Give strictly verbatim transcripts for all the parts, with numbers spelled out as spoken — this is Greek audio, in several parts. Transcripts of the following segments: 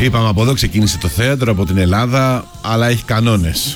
Είπαμε, από εδώ ξεκίνησε το θέατρο, από την Ελλάδα, αλλά έχει κανόνες.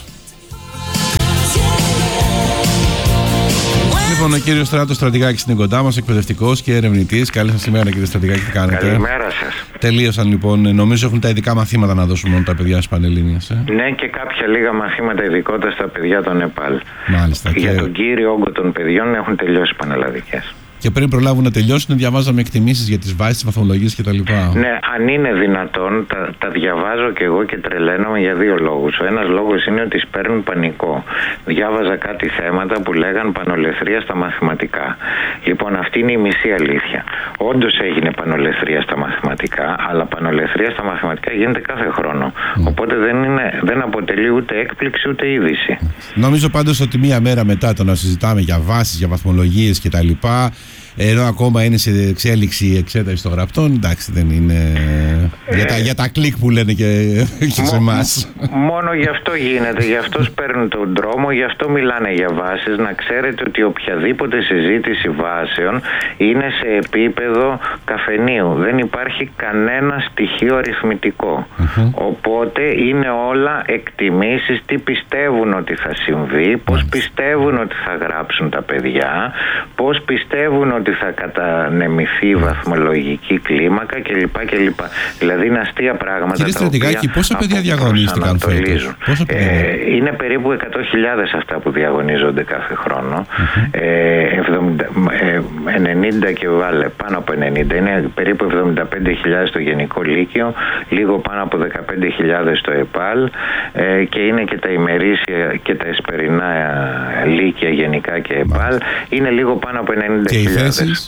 Λοιπόν, ο κύριος Στράτος Στρατηγάκης είναι κοντά μας, εκπαιδευτικός και ερευνητής. Καλή σας ημέρα, κύριε Στρατηγάκη, τι κάνετε? Καλημέρα σας. Τελείωσαν λοιπόν, νομίζω έχουν τα ειδικά μαθήματα να δώσουν μόνο τα παιδιά στις Πανελλήνιες. Ε? Ναι, και κάποια λίγα μαθήματα ειδικότερα στα παιδιά των ΕΠΑΛ. Μάλιστα. Για και... τον κύριο όγκο των παιδιών έχουν τελειώσει οι πανελλαδικές. Και πριν προλάβουν να τελειώσουν, διαβάζαμε εκτιμήσεις για τις βάσεις, τις βαθμολογίες κτλ. Ναι, αν είναι δυνατόν, τα, τα διαβάζω και εγώ και τρελαίνομαι για δύο λόγους. Ο ένας λόγος είναι ότι σπέρνουν πανικό. Διάβαζα κάτι θέματα που λέγαν πανολεθρία στα μαθηματικά. Λοιπόν, αυτή είναι η μισή αλήθεια. Όντως έγινε πανολεθρία στα μαθηματικά, αλλά πανολεθρία στα μαθηματικά γίνεται κάθε χρόνο. Mm. Οπότε δεν, είναι, δεν αποτελεί ούτε έκπληξη ούτε είδηση. Νομίζω πάντως ότι μία μέρα μετά το να συζητάμε για βάσεις, για βαθμολογίες κτλ., ενώ ακόμα είναι σε εξέλιξη η εξέταση των γραπτών, εντάξει, δεν είναι ε, για, τα, για τα κλικ που λένε και, και σε εμάς. Μόνο γι' αυτό γίνεται, γι' αυτό παίρνουν τον δρόμο, γι' αυτό μιλάνε για βάσεις. Να ξέρετε ότι οποιαδήποτε συζήτηση βάσεων είναι σε επίπεδο καφενείου. Δεν υπάρχει κανένα στοιχείο αριθμητικό. Mm-hmm. Οπότε είναι όλα εκτιμήσεις, τι πιστεύουν ότι θα συμβεί, πώς mm-hmm. πιστεύουν ότι θα γράψουν τα παιδιά, πώς πιστεύουν ότι θα κατανεμηθεί η βαθμολογική κλίμακα κλπ. κλπ. Δηλαδή είναι αστεία πράγματα. Κύριε Στρατηγάκη, πόσα παιδιά διαγωνίστηκαν φέτος? Ε, είναι περίπου εκατό χιλιάδες αυτά που διαγωνίζονται κάθε χρόνο. Mm-hmm. Ε, εβδομήντα, ε, ενενήντα και βάλε, πάνω από ενενήντα. Είναι περίπου εβδομήντα πέντε χιλιάδες στο Γενικό Λύκειο, λίγο πάνω από δεκαπέντε χιλιάδες στο ΕΠΑΛ ε, και είναι και τα ημερήσια και τα εσπερινά Λύκεια γενικά και ΕΠΑΛ. Είναι λίγο πάνω από ενενήντα χιλιάδες.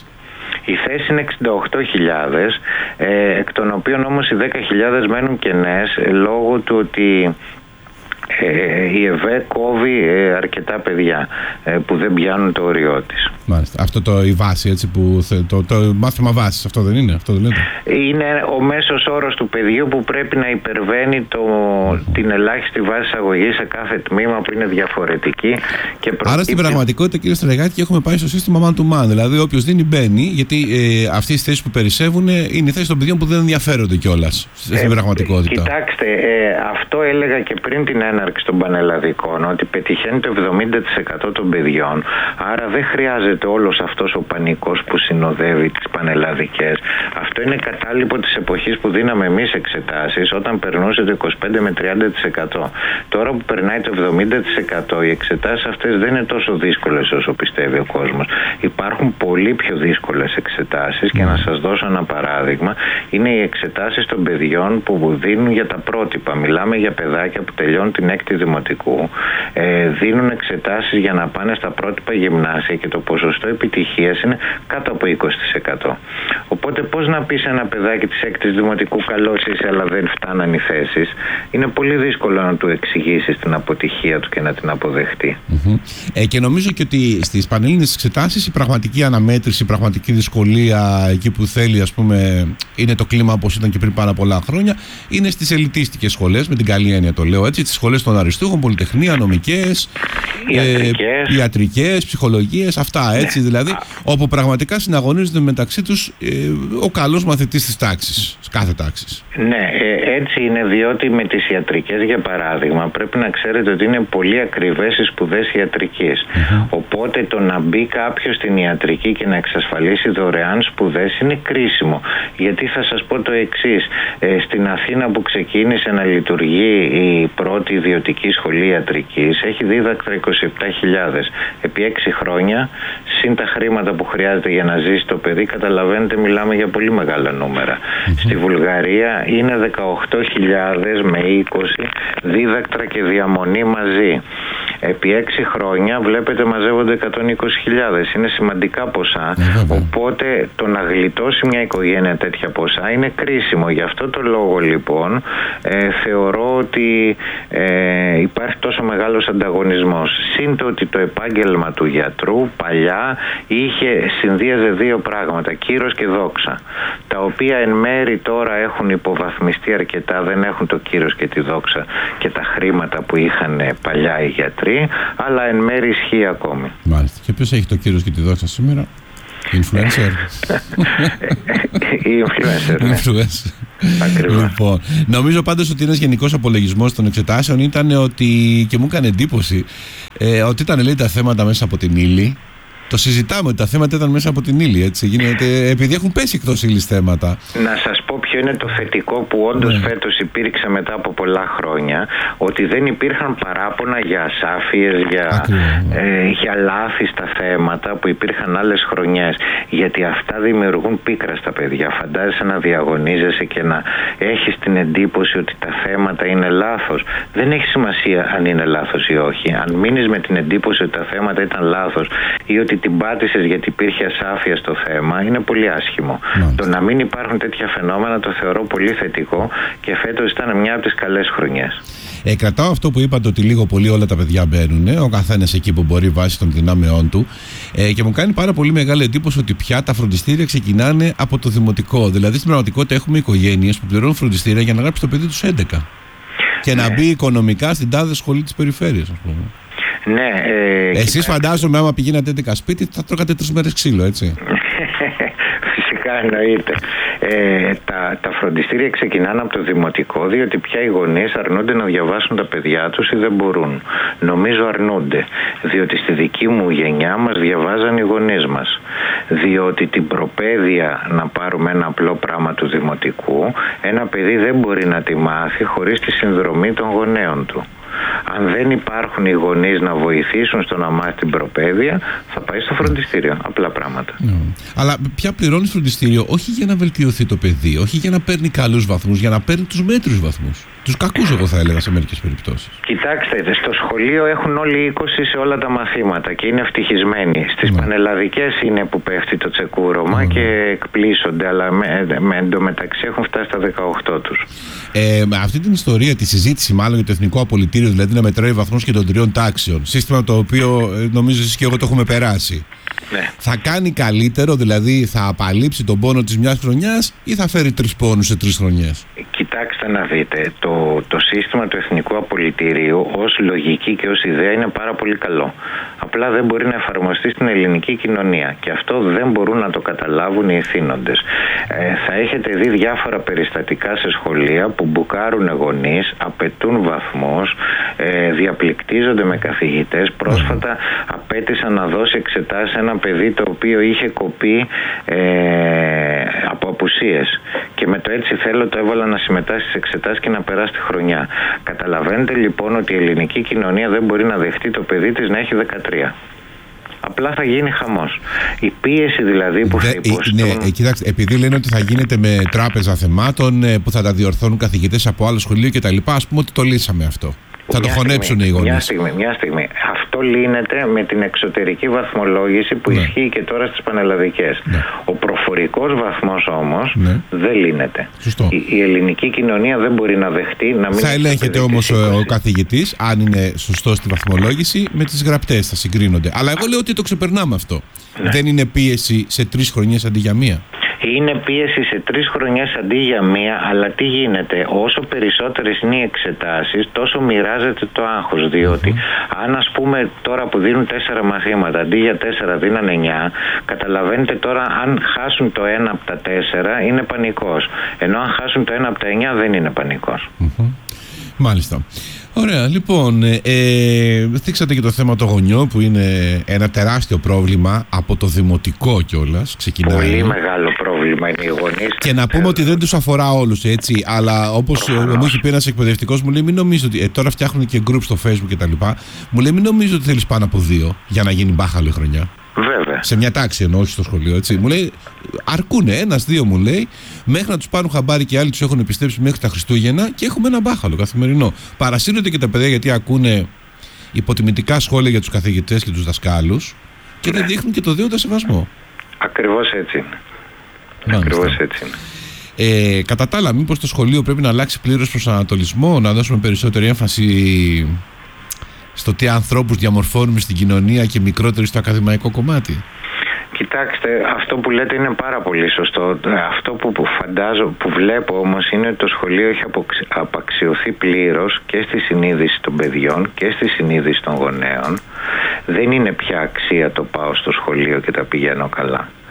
Η θέση είναι εξήντα οκτώ χιλιάδες, ε, εκ των οποίων όμως οι δέκα χιλιάδες μένουν κενές ε, λόγω του ότι ε, η ΕΒΕ κόβει ε, αρκετά παιδιά ε, που δεν πιάνουν το όριό της. Μάλιστα. Αυτό το η βάση, έτσι, που θε, το, το μάθημα βάσης, αυτό δεν είναι? Αυτό δεν λέτε? Είναι ο μέσος όρος του παιδιού που πρέπει να υπερβαίνει το, mm. την ελάχιστη βάση αγωγής σε κάθε τμήμα που είναι διαφορετική. Και προκύπτει... Άρα στην πραγματικότητα, κύριε Στρατηγάκη, έχουμε πάει στο σύστημα man to man. Δηλαδή, όποιος δίνει μπαίνει, γιατί ε, αυτές τις θέσεις που περισσεύουν είναι οι θέσεις των παιδιών που δεν ενδιαφέρονται κιόλας στην ε, πραγματικότητα. Κοιτάξτε, ε, αυτό έλεγα και πριν την έναρξη των πανελλαδικών, ότι πετυχαίνει το εβδομήντα τοις εκατό των παιδιών. Άρα δεν χρειάζεται όλος αυτός ο πανικός που συνοδεύει τις πανελλαδικές. Αυτό είναι κατάλοιπο της εποχής που δίναμε εμείς εξετάσεις, όταν περνούσε το είκοσι πέντε με τριάντα τοις εκατό. Τώρα που περνάει το εβδομήντα τοις εκατό, οι εξετάσεις αυτές δεν είναι τόσο δύσκολες όσο πιστεύει ο κόσμος. Υπάρχουν πολύ πιο δύσκολες εξετάσεις και να σας δώσω ένα παράδειγμα. Είναι οι εξετάσεις των παιδιών που δίνουν για τα πρότυπα. Μιλάμε για παιδάκια που τελειώνουν την έκτη δημοτικού, ε, δίνουν εξετάσεις για να πάνε στα πρότυπα γυμνάσια και το ποσοστό επιτυχίας είναι κάτω από είκοσι τοις εκατό. Οπότε πώς να πεις ένα παιδάκι της έκτης δημοτικού καλός είσαι αλλά δεν φτάναν οι θέσεις? Είναι πολύ δύσκολο να του εξηγήσεις την αποτυχία του και να την αποδεχτεί. Mm-hmm. Ε, και νομίζω και ότι στις πανελλήνιες εξετάσεις η πραγματική αναμέτρηση, η πραγματική δυσκολία εκεί που θέλει, ας πούμε, είναι το κλίμα όπως ήταν και πριν πάρα πολλά χρόνια, είναι στις ελιτίστικες σχολές, με την καλή έννοια το λέω έτσι, τις σχολές των αριστούχων, πολυτεχνία, νομικές, ιατρικές, ε, ιατρικές ψυχολογίες, αυτά έτσι, ναι. Δηλαδή όπου πραγματικά συναγωνίζονται μεταξύ τους ε, ο καλός μαθητής της τάξης, κάθε τάξης. Ναι, ε, έτσι είναι, διότι με τις ιατρικές, για παράδειγμα, πρέπει να ξέρετε ότι είναι πολύ ακριβές οι σπουδές ιατρικής. Mm-hmm. Οπότε το να μπει κάποιος στην ιατρική και να εξασφαλίσει δωρεάν σπουδές είναι κρίσιμο. Γιατί θα σας πω το εξής, ε, στην Αθήνα που ξεκίνησε να λειτουργεί η πρώτη ιδιωτική σχολή ιατρικής, έχει δίδακτρα είκοσι επτά χιλιάδες. Επί έξι χρόνια, συν τα χρήματα που χρειάζεται για να ζήσει το παιδί, καταλαβαίνετε, μιλάμε για πολύ μεγάλα νούμερα. Mm-hmm. Στη Βουλγαρία είναι δεκαοκτώ χιλιάδες με είκοσι δίδακτρα και διαμονή μαζί. Επί έξι χρόνια βλέπετε μαζεύονται εκατόν είκοσι χιλιάδες. Είναι σημαντικά ποσά. Mm-hmm. Οπότε το να γλιτώσει μια οικογένεια τέτοια ποσά είναι κρίσιμο. Γι' αυτό το λόγο λοιπόν ε, θεωρώ ότι ε, υπάρχει τόσο μεγάλος ανταγωνισμός. Συν το ότι το επάγγελμα του γιατρού παλιά είχε, συνδύαζε δύο πράγματα, κύρος και δόξα, τα οποία εν μέρη τώρα έχουν υποβαθμιστεί αρκετά, δεν έχουν το κύρος και τη δόξα και τα χρήματα που είχαν παλιά οι γιατροί, αλλά εν μέρη ισχύει ακόμη. Μάλιστα. Και ποιος έχει το κύρος και τη δόξα σήμερα? Influencer. Η influencer. Ναι. Influencer. Λοιπόν, νομίζω πάντως ότι ένας γενικός απολογισμός των εξετάσεων ήταν ότι, και μου έκανε εντύπωση, ε, ότι ήταν, λέει, τα θέματα μέσα από την ύλη. Το συζητάμε ότι τα θέματα ήταν μέσα από την ύλη, έτσι. Γίνεται, επειδή έχουν πέσει εκτός ύλης θέματα. Να σας πω ποιο είναι το θετικό που όντως ναι. φέτος υπήρξε μετά από πολλά χρόνια, ότι δεν υπήρχαν παράπονα για ασάφειες, για, ε, για λάθη στα θέματα που υπήρχαν άλλες χρονιές. Γιατί αυτά δημιουργούν πίκρα στα παιδιά. Φαντάζεσαι να διαγωνίζεσαι και να έχεις την εντύπωση ότι τα θέματα είναι λάθος. Δεν έχει σημασία αν είναι λάθος ή όχι. Αν μείνεις με την εντύπωση ότι τα θέματα ήταν λάθος ή ότι την πάτησες γιατί υπήρχε ασάφεια στο θέμα, είναι πολύ άσχημο. Mm. Το να μην υπάρχουν τέτοια φαινόμενα το θεωρώ πολύ θετικό και φέτος ήταν μια από τις καλές χρονιές. Ε, κρατάω αυτό που είπατε, ότι λίγο πολύ όλα τα παιδιά μπαίνουν, ο καθένας εκεί που μπορεί βάσει των δυνάμεών του, ε, και μου κάνει πάρα πολύ μεγάλη εντύπωση ότι πια τα φροντιστήρια ξεκινάνε από το δημοτικό. Δηλαδή στην πραγματικότητα έχουμε οικογένειες που πληρώνουν φροντιστήρια για να γράψει το παιδί τους έντεκα και ναι. να μπει οικονομικά στην τάδε σχολή της περιφέρειας, ας πούμε. Ναι, ε, Εσείς κοιτάξτε. Φαντάζομαι άμα πηγαίνατε έντεκα σπίτι θα τρώγατε τρεις μέρες ξύλο, έτσι. Φυσικά εννοείται. Ε, τα, τα φροντιστήρια ξεκινάνε από το δημοτικό, διότι πια οι γονείς αρνούνται να διαβάσουν τα παιδιά τους ή δεν μπορούν. Νομίζω αρνούνται, διότι στη δική μου γενιά μας διαβάζαν οι γονείς μας. Διότι την προπαίδεια, να πάρουμε ένα απλό πράγμα του δημοτικού, ένα παιδί δεν μπορεί να τη μάθει χωρίς τη συνδρομή των γονέων του. Αν δεν υπάρχουν οι γονείς να βοηθήσουν στο να μάθει την προπαίδεια, θα πάει στο φροντιστήριο. Απλά πράγματα. Mm. Αλλά πια πληρώνει φροντιστήριο όχι για να βελτιωθεί το παιδί, όχι για να παίρνει καλούς βαθμούς, για να παίρνει τους μέτριους βαθμούς. Τους κακούς, εγώ θα έλεγα, σε μερικές περιπτώσεις. Κοιτάξτε, στο σχολείο έχουν όλοι είκοσι σε όλα τα μαθήματα και είναι ευτυχισμένοι. Στις mm. πανελλαδικές είναι που πέφτει το τσεκούρωμα mm. και εκπλήσονται, αλλά με, με εντωμεταξύ έχουν φτάσει στα δεκαοκτώ τους. Ε, με αυτή την ιστορία, τη συζήτηση μάλλον για το εθνικό απολυτήριο, δηλαδή να μετράει βαθμούς και των τριών τάξεων, σύστημα το οποίο νομίζω εσείς και εγώ το έχουμε περάσει. Ναι. Θα κάνει καλύτερο, δηλαδή θα απαλείψει τον πόνο της μιας χρονιάς ή θα φέρει τρεις πόνους σε τρεις χρονιές? Κοιτάξτε να δείτε, το, το σύστημα του εθνικού απολυτηρίου ως λογική και ως ιδέα είναι πάρα πολύ καλό. Απλά δεν μπορεί να εφαρμοστεί στην ελληνική κοινωνία και αυτό δεν μπορούν να το καταλάβουν οι ευθύνοντες. Ε, θα έχετε δει διάφορα περιστατικά σε σχολεία που μπουκάρουν γονείς, απαιτούν βαθμούς, ε, διαπληκτίζονται με καθηγητές. Πρόσφατα απέτησαν να δώσει εξετάσεις σε ένα παιδί το οποίο είχε κοπεί ε, από απουσίες και με το έτσι θέλω το έβαλα να συμμετάσχει στις εξετάσεις και να περάσει τη χρονιά. Καταλαβαίνετε λοιπόν ότι η ελληνική κοινωνία δεν μπορεί να δεχτεί το παιδί της να έχει δεκατρία. Απλά θα γίνει χαμός. Η πίεση δηλαδή που θα υποστούν... Ναι, ε, κοιτάξτε, επειδή λένε ότι θα γίνεται με τράπεζα θεμάτων ε, που θα τα διορθώνουν καθηγητές από άλλο σχολείο κτλ. Ας πούμε ότι το λύσαμε αυτό. Θα το χωνέψουν οι γονείς. Μια στιγμή, μια στιγμή. Αυτό λύνεται με την εξωτερική βαθμολόγηση που ναι. ισχύει και τώρα στις πανελλαδικές. Ναι. Ο προφορικός βαθμός όμως ναι. δεν λύνεται. Η, η ελληνική κοινωνία δεν μπορεί να δεχτεί να μην... Θα ελέγχεται όμως ο, ο καθηγητής, αν είναι σωστός στη βαθμολόγηση, με τις γραπτές θα συγκρίνονται. Αλλά εγώ λέω ότι το ξεπερνάμε αυτό. Ναι. Δεν είναι πίεση σε τρεις χρονιές αντί για μία? Είναι πίεση σε τρεις χρονιές αντί για μία, αλλά τι γίνεται, όσο περισσότερες είναι οι εξετάσεις, τόσο μοιράζεται το άγχος. Διότι mm-hmm. αν ας πούμε τώρα που δίνουν τέσσερα μαθήματα, αντί για τέσσερα δίνανε εννιά, καταλαβαίνετε τώρα αν χάσουν το ένα από τα τέσσερα είναι πανικός. Ενώ αν χάσουν το ένα από τα εννιά δεν είναι πανικός. Mm-hmm. Μάλιστα. Ωραία, λοιπόν, ε, θίξατε και το θέμα των γονιών που είναι ένα τεράστιο πρόβλημα από το δημοτικό κιόλας. Ξεκινάει. Πολύ μεγάλο πρόβλημα είναι οι γονείς. Και να πούμε ότι δεν τους αφορά όλους, έτσι, αλλά όπως μου έχει πει ένας εκπαιδευτικός, μου λέει μην νομίζω ότι, ε, τώρα φτιάχνουν και group στο Facebook κτλ. Μου λέει μην νομίζω ότι θέλεις πάνω από δύο για να γίνει μπάχαλο η χρονιά. Βέβαια. Σε μια τάξη εννοώ, όχι στο σχολείο, έτσι. Μου λέει, αρκούνε ένας-δύο, μου λέει, μέχρι να τους πάρουν χαμπάρι και άλλοι τους έχουν επιστρέψει μέχρι τα Χριστούγεννα και έχουμε ένα μπάχαλο καθημερινό. Παρασύρονται και τα παιδιά γιατί ακούνε υποτιμητικά σχόλια για τους καθηγητές και τους δασκάλους και ναι. δεν δείχνουν και το δέοντα σεβασμό. Ακριβώς έτσι είναι. Ακριβώς έτσι είναι. Ε, κατά τα άλλα, μήπως το σχολείο πρέπει να αλλάξει πλήρως προσανατολισμό, να δώσουμε περισσότερη έμφαση στο τι ανθρώπους διαμορφώνουμε στην κοινωνία και μικρότερη στο ακαδημαϊκό κομμάτι? Κοιτάξτε, αυτό που λέτε είναι πάρα πολύ σωστό. Αυτό που φαντάζω, που βλέπω όμως είναι ότι το σχολείο έχει απαξιωθεί πλήρως και στη συνείδηση των παιδιών και στη συνείδηση των γονέων. Δεν είναι πια αξία το πάω στο σχολείο και τα πηγαίνω καλά.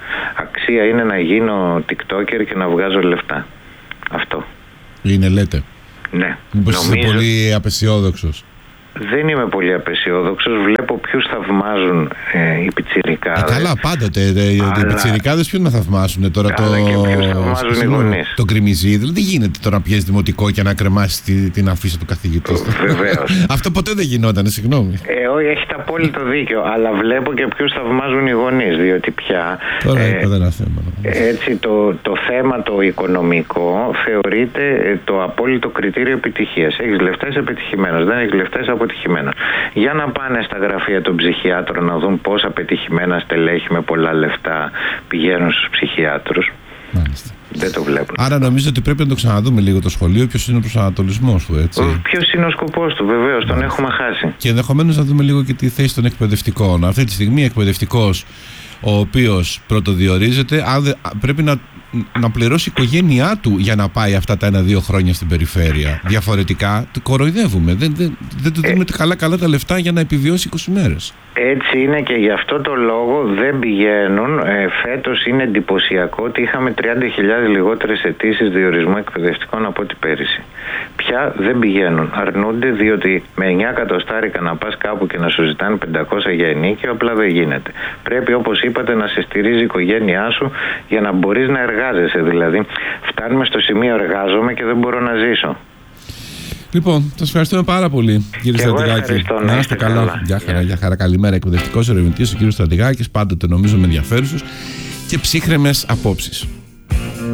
Αξία είναι να γίνω TikToker και να βγάζω λεφτά. Αυτό. Είναι, λέτε. Ναι. Μήπως είσαι πολύ απεσιόδοξος? Δεν είμαι πολύ απεσιόδοξος. Βλέπω ποιους θαυμάζουν ε, οι πιτσιρικάδες. Ε, καλά, πάντοτε. Αλλά... Οι πιτσιρικάδες ποιους να θαυμάσουν τώρα? Το... Και ποιους θαυμάζουν οι γονείς. Το κριμιζί. Δηλαδή, δεν γίνεται τώρα να πιέζει δημοτικό και να κρεμάσει τη, την αφίσα του καθηγητή. Βεβαίως. Αυτό ποτέ δεν γινόταν, συγγνώμη. Ε, όχι, έχετε απόλυτο δίκιο. Αλλά βλέπω και ποιους θαυμάζουν οι γονείς. Διότι πια. Τώρα ε, είπατε ένα θέμα. Έτσι, το, το θέμα το οικονομικό θεωρείται το απόλυτο κριτήριο επιτυχίας. Έχεις λεφτά, είσαι επιτυχημένος. Δεν έχεις λεφτά, είσαι αποτυχημένος. Για να πάνε στα γραφεία των ψυχιάτρων να δουν πόσα πετυχημένα στελέχη με πολλά λεφτά πηγαίνουν στους ψυχιάτρους. Μάλιστα. Δεν το βλέπουν. Άρα νομίζω ότι πρέπει να το ξαναδούμε λίγο το σχολείο. Ποιος είναι ο προσανατολισμός του, έτσι? Ποιος είναι ο σκοπός του, βεβαίως, τον έχουμε χάσει. Και ενδεχομένως να δούμε λίγο και τη θέση των εκπαιδευτικών. Αυτή τη στιγμή εκπαιδευτικός, ο οποίος πρωτοδιορίζεται, πρέπει να, να πληρώσει η οικογένειά του για να πάει αυτά τα ένα-δύο χρόνια στην περιφέρεια. Διαφορετικά το κοροϊδεύουμε. Δεν, δεν, δεν του δίνουμε ε, καλά καλά τα λεφτά για να επιβιώσει είκοσι μέρες. Έτσι είναι και γι' αυτό το λόγο δεν πηγαίνουν. Ε, φέτος είναι εντυπωσιακό ότι είχαμε τριάντα χιλιάδες λιγότερες αιτήσεις διορισμού εκπαιδευτικών από ό,τι πέρυσι. Πια δεν πηγαίνουν. Αρνούνται διότι με εννιά εκατοστάρικα να πας κάπου και να σου ζητάνε πεντακόσια για ενίκιο απλά δεν γίνεται. Πρέπει, όπως είπατε, να σε στηρίζει η οικογένειά σου για να μπορείς να εργάζεσαι. Δηλαδή φτάνουμε στο σημείο εργάζομαι και δεν μπορώ να ζήσω. Λοιπόν, σας ευχαριστούμε πάρα πολύ, κύριε Στρατηγάκη. Να είστε καλά. καλά. Γεια χαρά, γεια χαρά. Καλημέρα. Εκπαιδευτικός ερευνητής ο κύριος Στρατηγάκης, πάντοτε νομίζω με ενδιαφέρουσες και ψύχρεμες απόψεις.